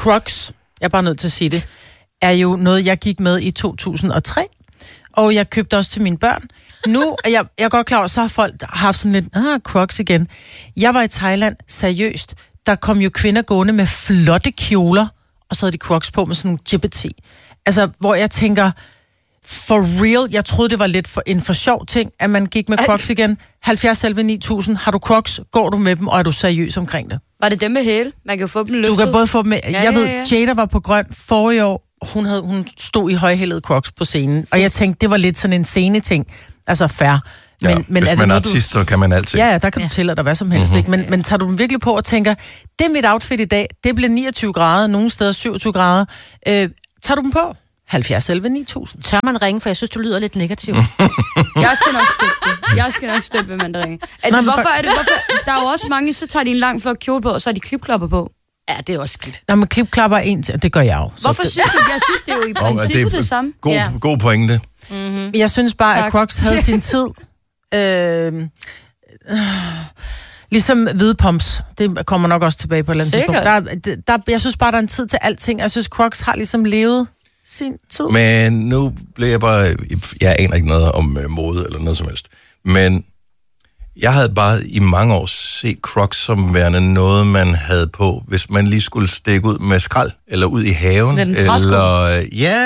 Crocs, jeg er bare nødt til at sige det, er jo noget, jeg gik med i 2003, og jeg købte også til mine børn. Nu er jeg er godt klar over, så har folk haft sådan lidt, Crocs igen. Jeg var i Thailand, seriøst, der kom jo kvinder gående med flotte kjoler, og så havde de Crocs på med sådan nogle jibbity. Altså, hvor jeg tænker, for real, jeg troede, det var lidt en for sjov ting, at man gik med Crocs igen. 70 11 9000, har du Crocs, går du med dem, og er du seriøs omkring det? Var det dem med hæle? Man kan jo få dem løftet. Du kan både få dem med, jeg ved, Jada var på grøn forrige år, hun stod i højhælede Crocs på scenen, og jeg tænkte, det var lidt sådan en scene-ting. Altså fair. Men hvis man er artist, så kan man altid. Ja, der kan du tillade dig hvad som helst, ikke? Men tager du dem virkelig på og tænker, det er mit outfit i dag, det bliver 29 grader, nogle steder 27 grader. Tager du dem på? 70 11 9000. Tør man ringe, for jeg synes, du lyder lidt negativ. Jeg skal nok støtte, hvem man der ringer. Hvorfor? Der er jo også mange, så tager de en lang flot kjole på, og så har de klipklapper på. Ja, det er også skidt. Nå, men klipklapper er en ting, det gør jeg jo. Hvorfor synes du? Jeg synes, det er jo i princippet det samme. God pointe. Mm-hmm. Jeg synes bare, at Crocs havde sin tid. Ligesom hvide pumps. Det kommer nok også tilbage på et eller andet tidspunkt. Jeg synes bare, der er en tid til alting. Jeg synes, Crocs har ligesom levet sin tid. Men nu bliver jeg bare... Jeg aner ikke noget om mode eller noget som helst. Men jeg havde bare i mange år set Crocs som værende noget, man havde på, hvis man lige skulle stikke ud med skrald, eller ud i haven. Eller...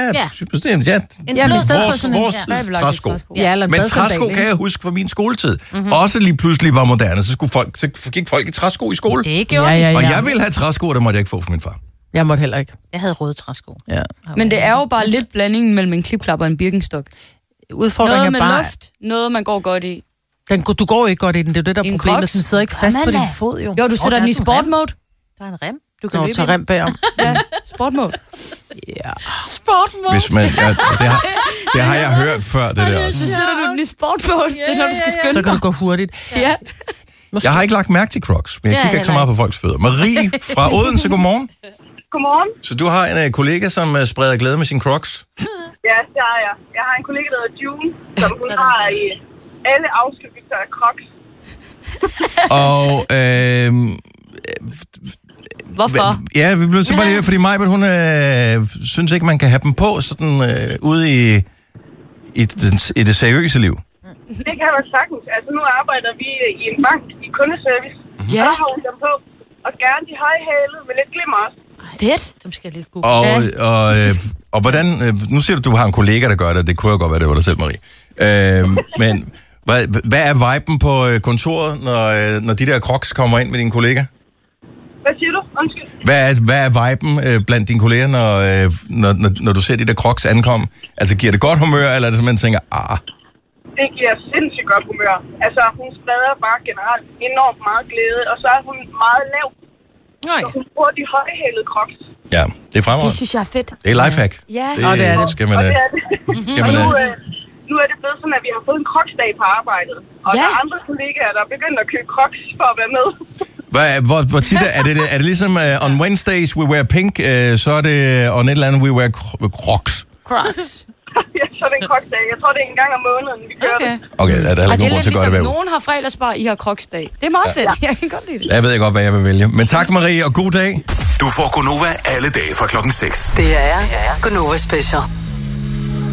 Vores træsko. Men træsko kan jeg huske fra min skoletid. Også lige pludselig var moderne, så gik folk i træsko i skole. Det gjorde Og jeg ville have træsko, og det måtte jeg ikke få fra min far. Jeg måtte heller ikke. Jeg havde røde træsko. Ja. Men det er jo bare lidt blandingen mellem en klipklap og en birkenstok. Udfordringen noget er bare... luft, noget man går godt i. Du går ikke godt i den, det er det, der er problemet. Den sidder ikke fast på din fod, jo. Jo, du sætter den i sportmode. Der er en rem. Du kan løbe tage rem bagom. Ja, sportmode. Ja. Sportmode. Hvis man, det har jeg hørt før, det der også. Så sætter du den i sportmode. Det er, når du skal skynde Så kan du gå hurtigt. Ja. Jeg har ikke lagt mærke til Crocs, men jeg kigger ikke så meget på folks fødder. Marie fra Odense, godmorgen. Godmorgen. Så du har en kollega, som spreder glæde med sine Crocs? Ja, det har jeg. Jeg har en kollega, der hedder June, som hun har i alle afskrivelser af Crocs. Og hvorfor? Ja, vi blev så bare lige, fordi Majbert, hun synes ikke, man kan have dem på sådan ude i det seriøse liv. Det kan jeg sagtens. Altså, nu arbejder vi i en bank i kundeservice. Ja. Og der har hun dem på. Og gerne de højhælede med lidt glimmer også. Fedt. Dem skal jeg lige google. Og hvordan... Nu siger du har en kollega, der gør det. Det kunne jo godt være, det var dig selv, Marie. Men hvad er viben på kontoret, når de der Crocs kommer ind med dine kollega? Hvad siger du? Undskyld. Hvad er viben blandt dine kolleger, når du ser de der Crocs ankomme? Altså, giver det godt humør, eller er det simpelthen tænker, Det giver sindssygt godt humør. Altså, hun spreder bare generelt enormt meget glæde, og så er hun meget lav. Så hun bruger de højhælede Crocs. Ja, det er fremragende. Det synes jeg er fedt. Det er lifehack. Ja. Det er det. Skal man, og det er det. Nu er det blevet sådan, at vi har fået en Crocs-dag på arbejdet. Og der er andre kollegaer, der er begyndt at købe Crocs for at være med. Hvor tit er det ligesom on Wednesdays we wear pink, så er det on et eller andet we wear Crocs? Crocs. Ja, så er det en Crocs-dag. Jeg tror, det er en gang om måneden, vi kører det. Okay, der er heller ikke nogen grund til at gøre det hver uge. Nogen har fredagsbar, I har Crocs-dag. Det er meget fedt. Jeg kan godt lide det. Jeg ved godt, hvad jeg vil vælge. Men tak, Marie, og god dag. Du får Gonova alle dage fra 6:00. Det er Gonova Special.